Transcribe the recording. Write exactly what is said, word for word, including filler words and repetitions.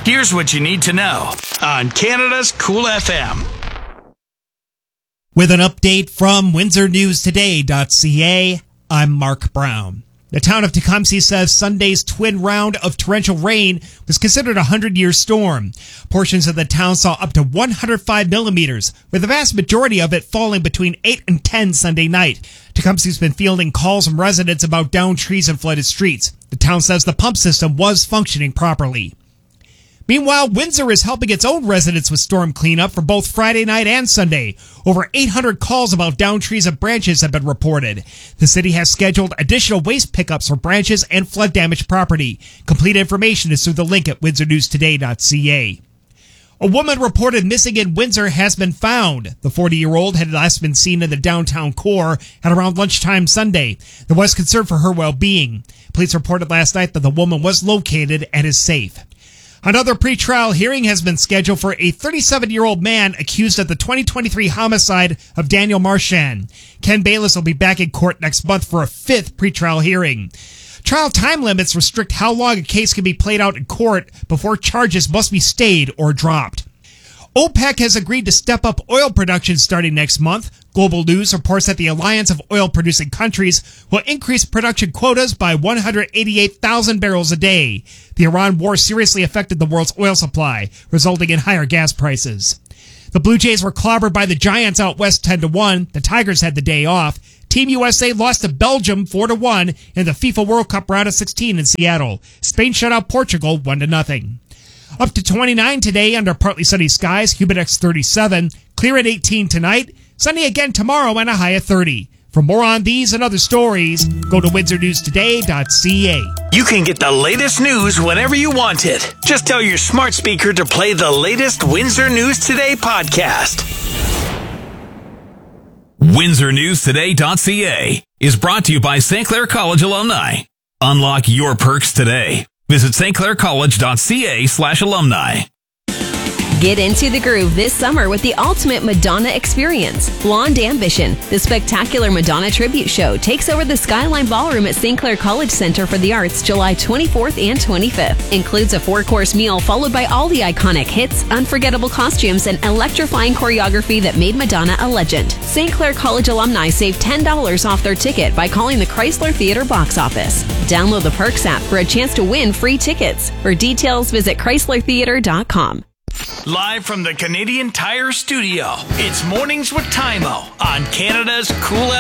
Here's what you need to know on Canada's Cool F M. With an update from Windsor News Today dot C A, I'm Mark Brown. The town of Tecumseh says Sunday's twin round of torrential rain was considered a hundred-year storm. Portions of the town saw up to one hundred five millimeters, with the vast majority of it falling between eight and ten Sunday night. Tecumseh's been fielding calls from residents about downed trees and flooded streets. The town says the pump system was functioning properly. Meanwhile, Windsor is helping its own residents with storm cleanup for both Friday night and Sunday. Over eight hundred calls about downed trees and branches have been reported. The city has scheduled additional waste pickups for branches and flood-damaged property. Complete information is through the link at Windsor News Today dot C A. A woman reported missing in Windsor has been found. The forty-year-old had last been seen in the downtown core at around lunchtime Sunday. There was concern for her well-being. Police reported last night that the woman was located and is safe. Another pretrial hearing has been scheduled for a thirty-seven-year-old man accused of the twenty twenty-three homicide of Daniel Marchand. Ken Bayless will be back in court next month for a fifth pretrial hearing. Trial time limits restrict how long a case can be played out in court before charges must be stayed or dropped. OPEC has agreed to step up oil production starting next month. Global News reports that the Alliance of Oil-Producing Countries will increase production quotas by one hundred eighty-eight thousand barrels a day. The Iran war seriously affected the world's oil supply, resulting in higher gas prices. The Blue Jays were clobbered by the Giants out west ten to one. The Tigers had the day off. Team U S A lost to Belgium four to one in the FIFA World Cup round of sixteen in Seattle. Spain shut out Portugal one to nothing. Up to twenty-nine today under partly sunny skies, Humidex thirty-seven, clear at eighteen tonight, sunny again tomorrow and a high of thirty. For more on these and other stories, go to Windsor News Today dot C A. You can get the latest news whenever you want it. Just tell your smart speaker to play the latest Windsor News Today podcast. Windsor News Today dot C A is brought to you by Saint Clair College alumni. Unlock your perks today. Visit Saint Clair College dot C A slash alumni. Get into the groove this summer with the ultimate Madonna experience. Blonde Ambition, the spectacular Madonna tribute show, takes over the Skyline Ballroom at Saint Clair College Center for the Arts July twenty-fourth and twenty-fifth. Includes a four-course meal followed by all the iconic hits, unforgettable costumes, and electrifying choreography that made Madonna a legend. Saint Clair College alumni save ten dollars off their ticket by calling the Chrysler Theater box office. Download the Perks app for a chance to win free tickets. For details, visit Chrysler Theater dot com. Live from the Canadian Tire Studio, it's Mornings with Tymo on Canada's Cool